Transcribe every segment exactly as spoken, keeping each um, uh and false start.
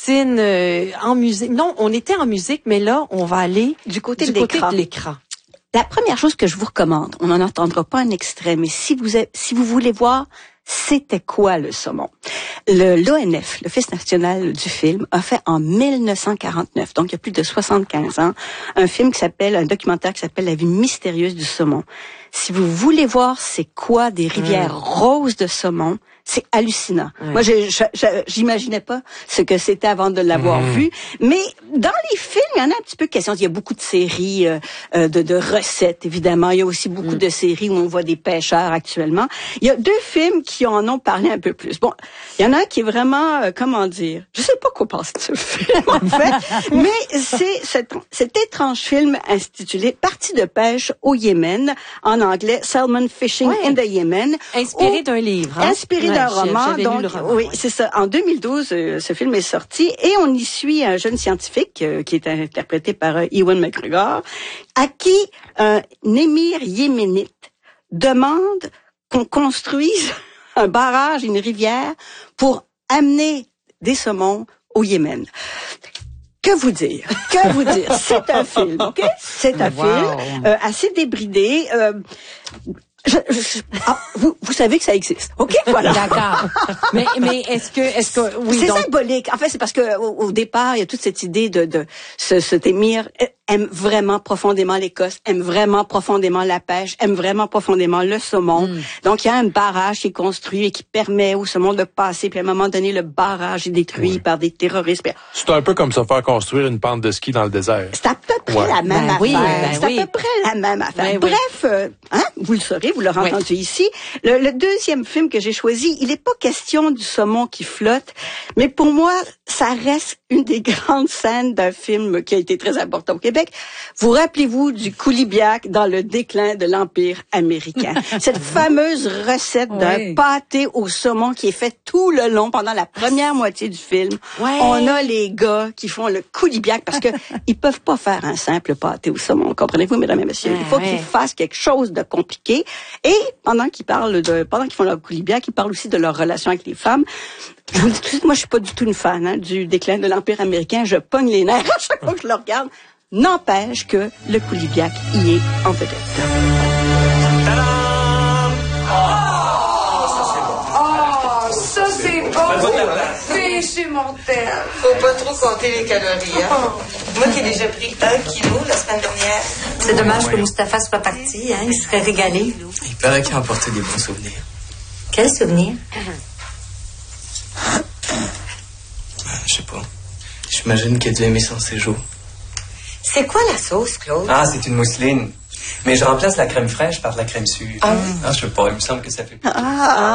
Christine, euh, en musique. Non, on était en musique, mais là, on va aller du côté du de côté l'écran. de l'écran. La première chose que je vous recommande, on n'en entendra pas un extrait, mais si vous êtes, si vous voulez voir c'était quoi le saumon, le l'O N F, l'Office national du film, a fait en mille neuf cent quarante-neuf, donc il y a plus de soixante-quinze ans, un film qui s'appelle, un documentaire qui s'appelle La vie mystérieuse du saumon. Si vous voulez voir c'est quoi des rivières mmh. roses de saumon, c'est hallucinant. Ouais. Moi, je, je, je, j'imaginais pas ce que c'était avant de l'avoir mmh. vu. Mais dans les films, il y en a un petit peu question. Il y a beaucoup de séries euh, de, de recettes, évidemment. Il y a aussi beaucoup mmh. de séries où on voit des pêcheurs actuellement. Il y a deux films qui en ont parlé un peu plus. Bon, il y en a un qui est vraiment, euh, comment dire, je sais pas quoi penser de ce film, en fait, mais c'est cet, cet étrange film intitulé « Partie de pêche au Yémen », en anglais « Salmon Fishing ouais. in the Yemen ». Inspiré d'un livre. Hein? Inspiré ouais. d'un roman, donc roman, oui, ouais. c'est ça. En deux mille douze, euh, ce film est sorti et on y suit un jeune scientifique euh, qui est interprété par euh, Ewan McGregor, à qui un émir yéménite demande qu'on construise un barrage, une rivière, pour amener des saumons au Yémen. Que vous dire? Que vous dire? C'est un film, ok? C'est un wow. film euh, assez débridé. Euh, Je, je, ah, vous, vous savez que ça existe, ok? Voilà. D'accord. Mais, mais est-ce que, est-ce que, oui. C'est donc... symbolique. En fait, c'est parce que au, au départ, il y a toute cette idée de, de ce, cet émir aime vraiment profondément l'Écosse, aime vraiment profondément la pêche, aime vraiment profondément le saumon. Mm. Donc, il y a un barrage qui est construit et qui permet au saumon de passer. Puis à un moment donné, le barrage est détruit oui. par des terroristes. C'est un peu comme se faire construire une pente de ski dans le désert. C'est à peu près ouais. la même ben affaire. Oui, ben c'est oui. à peu près la même affaire. Ben Bref, oui. euh, hein, vous le saurez, vous l'aurez oui. entendu ici. Le, le deuxième film que j'ai choisi, il n'est pas question du saumon qui flotte, mais pour moi, ça reste une des grandes scènes d'un film qui a été très important au Québec. Vous rappelez-vous du coulibiac dans le déclin de l'Empire américain? Cette fameuse recette oui. d'un pâté au saumon qui est fait tout le long pendant la première moitié du film. Ouais. On a les gars qui font le coulibiac parce que ils peuvent pas faire un simple pâté au saumon. Comprenez-vous, mesdames et messieurs? Il faut ouais. qu'ils fassent quelque chose de compliqué. Et pendant qu'ils parlent de, pendant qu'ils font leur coulibiac, ils parlent aussi de leur relation avec les femmes. Je vous dis tout de suite, moi, je suis pas du tout une fan hein, du déclin de l'Empire américain. Je pogne les nerfs à chaque fois que je le regarde. N'empêche que le coulibiac y est en vedette. Oh, ça c'est beau! Péché mortel! Faut pas trop compter les calories, hein? Oh. Moi qui ai déjà pris un kilo la semaine dernière. C'est dommage que Mustapha soit parti, hein? Il serait régalé. Il paraît qu'il a emporté des bons souvenirs. Quels souvenirs? Je sais pas. J'imagine qu'il a dû aimer son séjour. C'est quoi la sauce, Claude? Ah, c'est une mousseline. Mais je remplace la crème fraîche par de la crème sûre. Ah, ah je sais pas, il me semble que ça fait plus. Ah,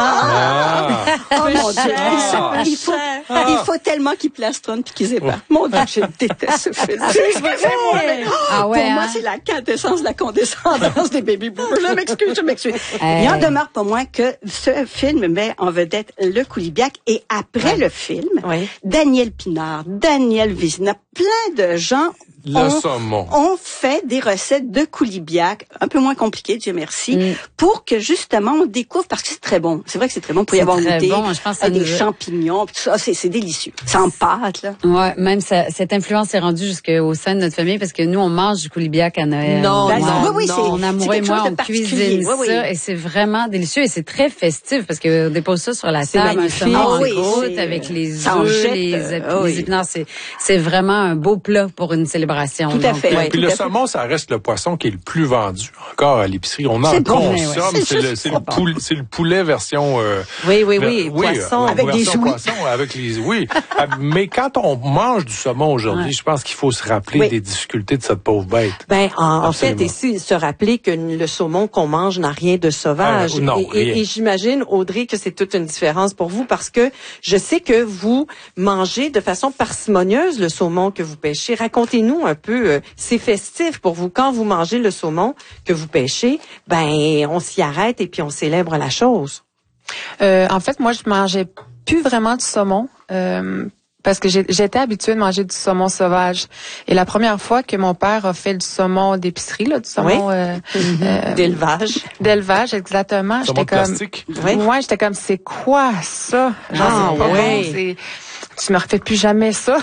ah, ah. Oh mon Dieu, ah, il faut, ah. il faut tellement qu'ils plastronnent puis qu'ils épargnent. Mon Dieu, je déteste ce film. Excusez-moi, mais ah ouais, pour hein? moi, c'est la quintessence de la condescendance des baby boomers. Je m'excuse, je m'excuse. Hey. Il en demeure pas moins que ce film met en vedette le coulibiac et après ouais. le film, oui. Daniel Pinard, Daniel Vizina, plein de gens Le on, saumon. on fait des recettes de coulibiac, un peu moins compliquées, Dieu merci, mm. pour que justement on découvre, parce que c'est très bon. C'est vrai que c'est très bon pour y avoir goûté. Bon, je pense avec des nous... champignons, tout ça, c'est, c'est délicieux. Ça en pâte, là. Ouais, même ça, cette influence est rendue jusqu'au sein de notre famille, parce que nous, on mange du coulibiac à Noël. Non, ouais, non, oui, oui, non. c'est, mon amoureux et moi, on cuisine oui, oui. ça, et c'est vraiment délicieux, et c'est très festif, parce qu'on dépose ça sur la c'est table, un saumon en oui, croûte, avec les œufs, les, euh, ép- oui. les épinards. C'est, c'est vraiment un beau plat pour une célébration. Tout à donc, fait. Ouais, puis le saumon, ça reste le poisson qui est le plus vendu encore à l'épicerie. On en c'est bon, consomme. ouais. C'est, c'est, le, c'est, le poule, c'est le poulet version... Euh, oui, oui, oui. ver, poisson. Oui, avec des jouets. Poisson, avec les, oui. Mais quand on mange du saumon aujourd'hui, ouais. je pense qu'il faut se rappeler oui. des difficultés de cette pauvre bête. Ben, en, en fait, ici, se rappeler que le saumon qu'on mange n'a rien de sauvage. Ah, non, et, et, et j'imagine, Audrey, que c'est toute une différence pour vous parce que je sais que vous mangez de façon parcimonieuse le saumon que vous pêchez. Racontez-nous un peu, euh, c'est festif pour vous. Quand vous mangez le saumon que vous pêchez, ben, on s'y arrête et puis on célèbre la chose. Euh, en fait, moi, je mangeais plus vraiment du saumon. Euh, Parce que j'ai, j'étais habituée de manger du saumon sauvage. Et la première fois que mon père a fait du saumon d'épicerie, là, du saumon oui. euh, mm-hmm. euh, d'élevage, d'élevage exactement, saumon j'étais comme, plastique. oui. ouais, j'étais comme, c'est quoi ça? Genre, ah, c'est pas oui. bon, c'est, tu me refais plus jamais ça.